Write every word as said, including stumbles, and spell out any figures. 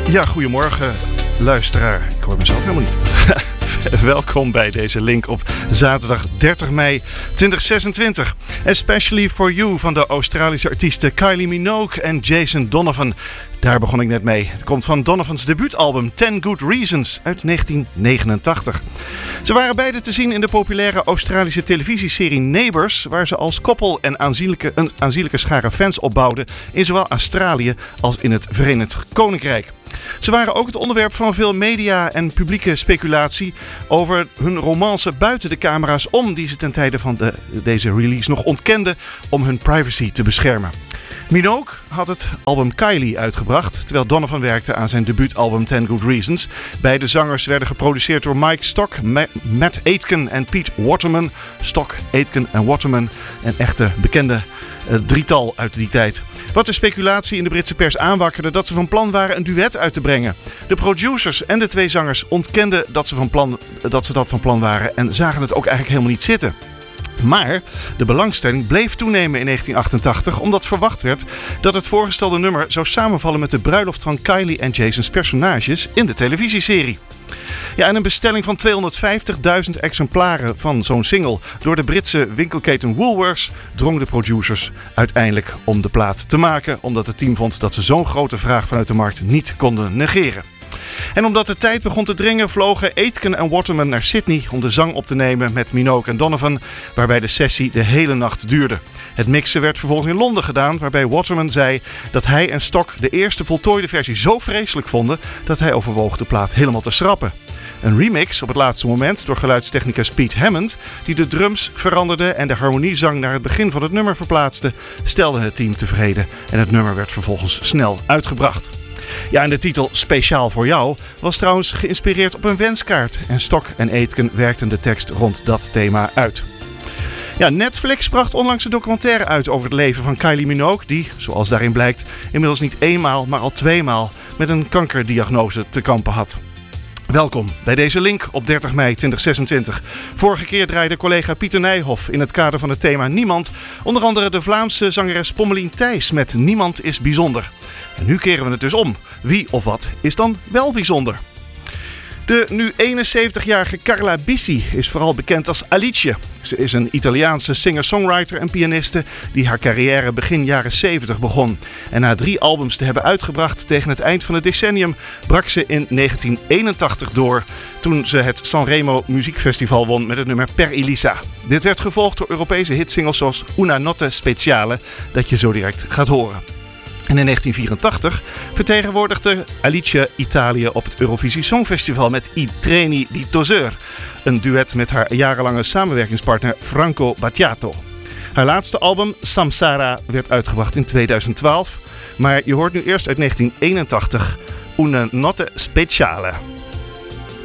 Ja, goedemorgen luisteraar. Ik hoor mezelf helemaal niet. Welkom bij deze link op zaterdag dertig mei tweeduizend zesentwintig. Especially for You van de Australische artiesten Kylie Minogue en Jason Donovan. Daar begon ik net mee. Het komt van Donovans debuutalbum ten Good Reasons uit negentien negenentachtig. Ze waren beide te zien in de populaire Australische televisieserie Neighbours, waar ze als koppel en aanzienlijke, een aanzienlijke schare fans opbouwden in zowel Australië als in het Verenigd Koninkrijk. Ze waren ook het onderwerp van veel media en publieke speculatie over hun romance buiten de camera's om, die ze ten tijde van de, deze release nog ontkenden om hun privacy te beschermen. Minogue had het album Kylie uitgebracht, terwijl Donovan werkte aan zijn debuutalbum ten Good Reasons. Beide zangers werden geproduceerd door Mike Stock, Ma- Matt Aitken en Pete Waterman. Stock, Aitken en Waterman, een echte bekende uh, drietal uit die tijd. Wat de speculatie in de Britse pers aanwakkerde dat ze van plan waren een duet uit te brengen. De producers en de twee zangers ontkenden dat ze, van plan, dat, ze dat van plan waren en zagen het ook eigenlijk helemaal niet zitten. Maar de belangstelling bleef toenemen in negentien achtentachtig omdat verwacht werd dat het voorgestelde nummer zou samenvallen met de bruiloft van Kylie en Jason's personages in de televisieserie. Ja, en een bestelling van tweehonderdvijftigduizend exemplaren van zo'n single door de Britse winkelketen Woolworths drong de producers uiteindelijk om de plaat te maken, omdat het team vond dat ze zo'n grote vraag vanuit de markt niet konden negeren. En omdat de tijd begon te dringen, vlogen Aitken en Waterman naar Sydney om de zang op te nemen met Minogue en Donovan, waarbij de sessie de hele nacht duurde. Het mixen werd vervolgens in Londen gedaan, waarbij Waterman zei dat hij en Stock de eerste voltooide versie zo vreselijk vonden dat hij overwoog de plaat helemaal te schrappen. Een remix op het laatste moment door geluidstechnicus Pete Hammond, die de drums veranderde en de harmoniezang naar het begin van het nummer verplaatste, stelde het team tevreden en het nummer werd vervolgens snel uitgebracht. Ja, en de titel Speciaal voor jou was trouwens geïnspireerd op een wenskaart en Stock en Aitken werkten de tekst rond dat thema uit. Ja, Netflix bracht onlangs een documentaire uit over het leven van Kylie Minogue, die, zoals daarin blijkt, inmiddels niet eenmaal, maar al tweemaal met een kankerdiagnose te kampen had. Welkom bij deze link op dertig mei tweeduizend zesentwintig. Vorige keer draaide collega Pieter Nijhoff in het kader van het thema Niemand onder andere de Vlaamse zangeres Pommelien Thijs met Niemand is bijzonder. En nu keren we het dus om. Wie of wat is dan wel bijzonder? De nu eenenzeventigjarige Carla Bissi is vooral bekend als Alice. Ze is een Italiaanse singer-songwriter en pianiste die haar carrière begin jaren zeventig begon. En na drie albums te hebben uitgebracht tegen het eind van het decennium brak ze in negentien eenentachtig door toen ze het Sanremo Muziekfestival won met het nummer Per Elisa. Dit werd gevolgd door Europese hitsingles zoals Una Notte Speciale, dat je zo direct gaat horen. En in negentien vierentachtig vertegenwoordigde Alice Italië op het Eurovisie Songfestival met I Treni di Toseur, een duet met haar jarenlange samenwerkingspartner Franco Battiato. Haar laatste album, Samsara, werd uitgebracht in tweeduizend twaalf, maar je hoort nu eerst uit negentien eenentachtig Una Notte Speciale.